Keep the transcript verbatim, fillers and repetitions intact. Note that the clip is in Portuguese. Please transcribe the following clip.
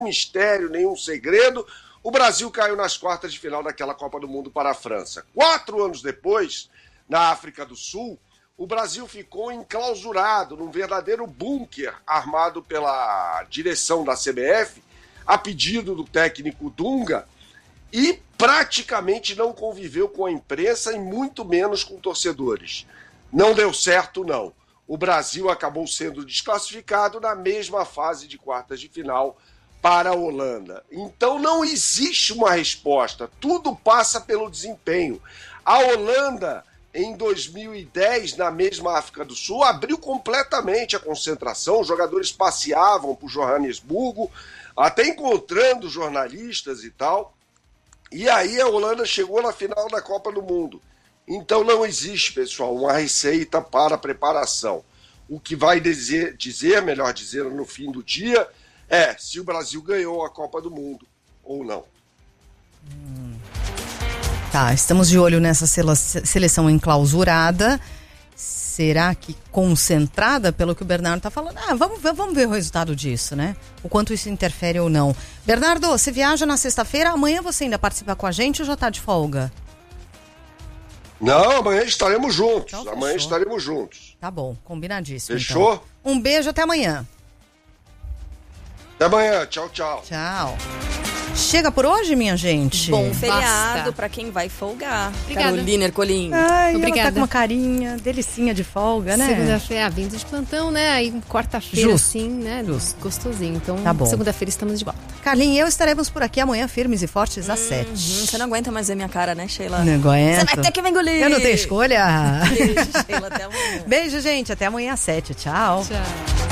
mistério, nenhum segredo. O Brasil caiu nas quartas de final daquela Copa do Mundo para a França. Quatro anos depois, na África do Sul, o Brasil ficou enclausurado num verdadeiro bunker armado pela direção da C B F, a pedido do técnico Dunga, e praticamente não conviveu com a imprensa e muito menos com torcedores. Não deu certo, não. O Brasil acabou sendo desclassificado na mesma fase de quartas de final para a Holanda. Então não existe uma resposta, tudo passa pelo desempenho. A Holanda, em dois mil e dez, na mesma África do Sul, abriu completamente a concentração, os jogadores passeavam por Joanesburgo, até encontrando jornalistas e tal, e aí a Holanda chegou na final da Copa do Mundo. Então não existe, pessoal, uma receita para a preparação. O que vai dizer, dizer, melhor dizer, no fim do dia, é se o Brasil ganhou a Copa do Mundo ou não. Hum. Tá, estamos de olho nessa seleção enclausurada. Será que concentrada, pelo que o Bernardo está falando? Ah, vamos ver, vamos ver o resultado disso, né? O quanto isso interfere ou não. Bernardo, você viaja na sexta-feira, amanhã você ainda participa com a gente ou já está de folga? Não, amanhã estaremos juntos. Então, amanhã estaremos juntos. Tá bom, combinadíssimo. Fechou? Então. Um beijo, até amanhã. Até amanhã, tchau, tchau. Tchau. Chega por hoje, minha gente. Bom feriado para quem vai folgar. Obrigada. Carolina Ercolim. Ai, obrigada. Ela tá com uma carinha, delicinha de folga, né? Segunda-feira, vindo de plantão, né? Aí quarta-feira, assim, né? Justo. Gostosinho. Então, tá bom. Segunda-feira estamos de volta. Carlinhos e eu estaremos por aqui amanhã, firmes e fortes, às Uhum. sete. Você não aguenta mais ver minha cara, né, Sheila? Não aguento. Você vai ter que me engolir. Eu não tenho escolha. Beijo, Sheila. Até amanhã. Beijo, gente. Até amanhã às sete. Tchau. Tchau.